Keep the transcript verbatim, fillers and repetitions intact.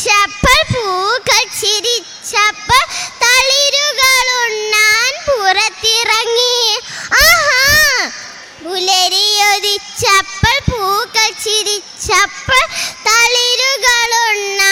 ഉദിച്ചപ്പോൾ പൂക്കൾ ചിരിച്ചപ്പോൾ തളിരുകളുണ്ണാൻ പുറത്തിറങ്ങി. ആഹാ പുലരിയൊതിച്ചപ്പോൾ പൂക്കൾ ചിരിച്ചപ്പോൾ